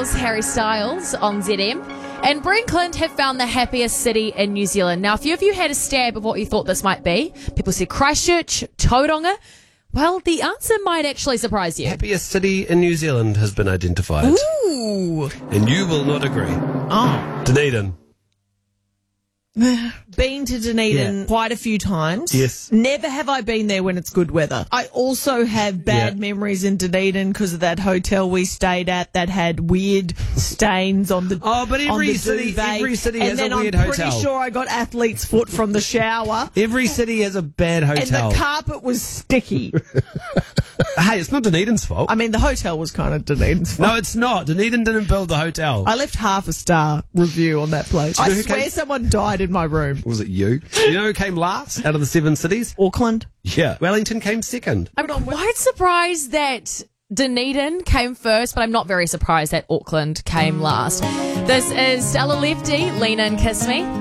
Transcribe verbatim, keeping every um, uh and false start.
Girls, Harry Styles on Z M. And Brent Clint have found the happiest city in New Zealand. Now, a few of you had a stab of what you thought this might be. People said Christchurch, Tauranga. Well, the answer might actually surprise you. Happiest city in New Zealand has been identified. Ooh. And you will not agree. Oh. Dunedin. Been to Dunedin Yeah. quite a few times. Yes. Never have I been there when it's good weather. I also have bad Yeah. memories in Dunedin because of that hotel we stayed at that had weird stains on the Oh, but on every the city- duvet. every city and has a then weird I'm hotel. pretty sure I got athlete's foot from the shower. Every city has a bad And hotel. the carpet was sticky. Hey, it's not Dunedin's fault. I mean, the hotel was kind of Dunedin's fault. No, it's not. Dunedin didn't build the hotel. I left half a star review on that place. Do you I know who swear came- someone died in my room. Was it you? You know who came last out of the seven cities? Auckland. Yeah. Wellington came second. I'm quite surprised that Dunedin came first, but I'm not very surprised that Auckland came last. This is Stella Lefty, Lean In, Kiss Me.